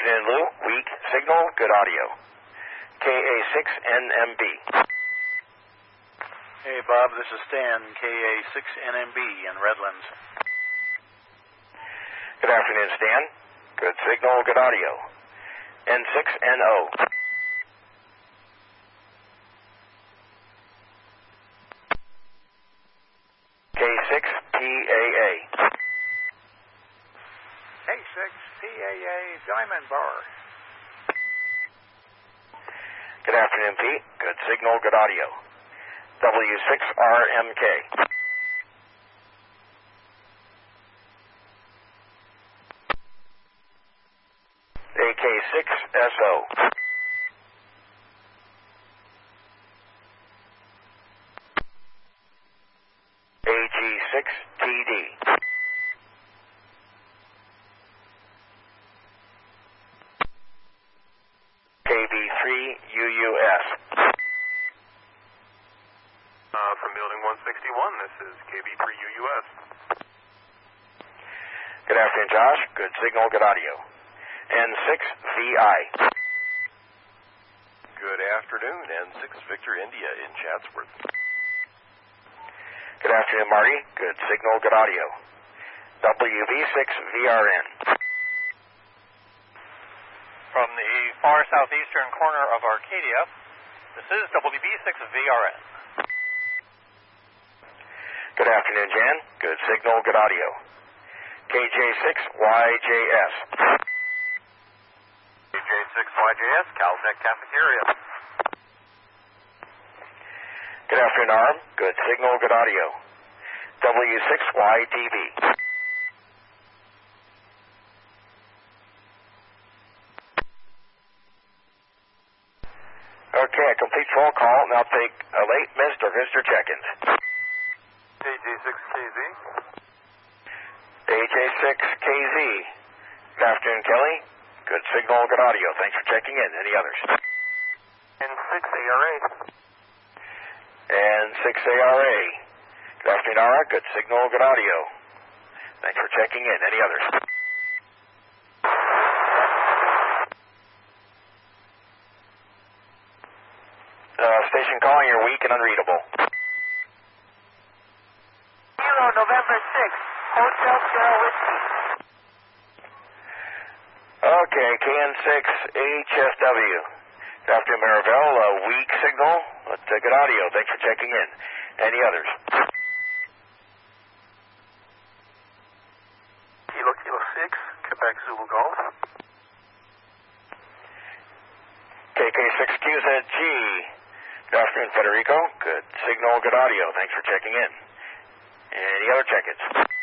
afternoon, Lou. Weak signal, good audio. KA6NMB. Hey, Bob, this is Stan, KA6NMB in Redlands. Good afternoon, Stan. Good signal, good audio. N6NO. K6PAA. K6PAA Diamond Bar. Good afternoon, Pete. Good signal, good audio. W6RMK. AK6SO. AG6TD. KB3UUS. From Building 161, this is KB3UUS. Good afternoon, Josh. Good signal, good audio. N6VI. Good afternoon, N6 Victor India in Chatsworth. Good afternoon, Marty. Good signal, good audio. WV6VRN. From the far southeastern corner of Arcadia, this is WB6VRN. Good afternoon, Jan. Good signal, good audio. KJ6YJS. KJ6YJS, Caltech Cafeteria. Good afternoon, Arm. Good signal, good audio. W6YTV. Okay, a complete phone call. Now take a late missed or visitor check-ins. AJ6KZ. AJ6KZ. Good afternoon, Kelly. Good signal, good audio. Thanks for checking in. Any others? N6ARA. N6ARA. Good afternoon, Ara. Good signal, good audio. Thanks for checking in. Any others? Station calling, you're weak and unreadable. November 6th, Hotel Sierra Whiskey. Okay, KN6HSW. Good afternoon, Marivelle. Weak signal, but good audio. Thanks for checking in. Any others? Kilo 6, Quebec Zulu Golf. KK6QZG. Good afternoon, Federico. Good signal, good audio. Thanks for checking in. Any other check-ins?